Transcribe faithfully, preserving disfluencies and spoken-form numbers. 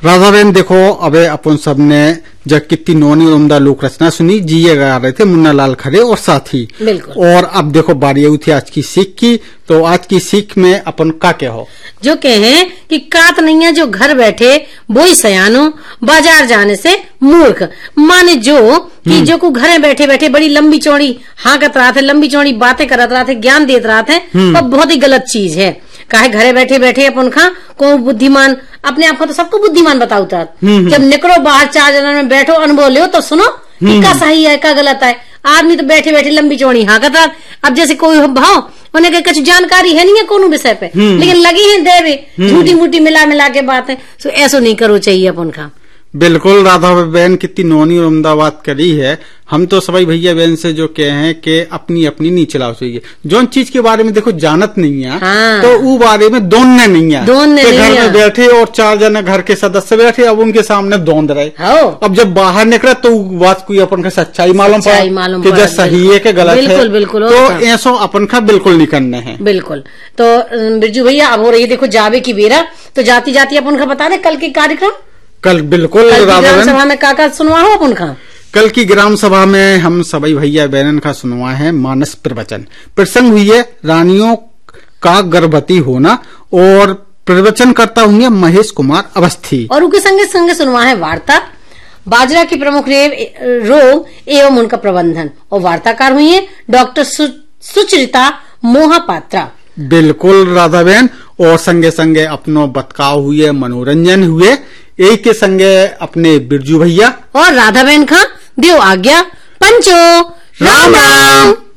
राधा बहन देखो, अबे अपन सबने जब कितनी नौनी उम्दा लोक रचना सुनी, जी ये गा रहे थे मुन्ना लाल खरे और साथी। बिल्कुल। और अब देखो बारी आई थी आज की सीख की, तो आज की सीख में अपन का क्या हो जो कहे कि कात नहीं है जो घर बैठे बोई सयानो, बाजार जाने से मूर्ख। माने जो कि जो को घर बैठे बैठे बड़ी लंबी चौड़ी हाँकत रहा थे, लंबी चौड़ी बातें करत रहा थे, ज्ञान देत रहा थे, तो बहुत ही गलत चीज है। काहे घरे बैठे बैठे अपन खा को बुद्धिमान अपने आप को तो सबको बुद्धिमान बताऊ था। जब निकलो बाहर चार जन में बैठो, अनुभव लो तो सुनो कि का सही है का गलत है। आदमी तो बैठे बैठे लंबी चौड़ी हाँकत रहा। अब जैसे कोई भाव उन्हें के कुछ जानकारी है नहीं है कोनो विषय पे, लेकिन लगी है देवे झूठी मूठी मिला मिला के बात है, तो ऐसा नहीं करो चाहिए अपन का। बिल्कुल राधा बहन कितनी नौनी और उम्दा बात करी है। हम तो सभी भैया बहन से जो कहे हैं कि अपनी अपनी नहीं चलाओ चाहिए। जो चीज के बारे में देखो जानत नहीं है, हाँ। तो वो बारे में दोनने नहीं है। दोनने नहीं घर है। में बैठे और चार जने घर के सदस्य बैठे, अब उनके सामने दोंद रहे। अब जब बाहर निकले तो बात कोई अपन का सच्चाई मालूम पड़ा कि जो सही है कि गलत है। बिल्कुल बिल्कुल। तो ऐसा अपन का बिल्कुल नहीं करने हैं। बिल्कुल। तो बिरजू भैया अब हो रही है देखो जावे की बेरा, तो जाती जाती अपन का बता दे कल के कार्यक्रम। कल बिल्कुल ग्राम सभा में काका सुनवा हो अपन का। कल की ग्राम सभा में हम सभी भैया बहन का सुनवा है मानस प्रवचन। प्रसंग हुई है रानियों का गर्भवती होना, और प्रवचन करता हुए महेश कुमार अवस्थी। और उनके संगे संगे सुनवा है वार्ता बाजरा की प्रमुख रोग एवं उनका प्रबंधन, और वार्ताकार हुई है डॉक्टर सु, सुचरिता मोहापात्रा। बिल्कुल राधा बहन। और संगे संगे अपनो बतकाव हुए, मनोरंजन हुए, एक के संगे अपने बिरजू भैया और राधा बहन खा देव आज्ञा। पंचो राम राम।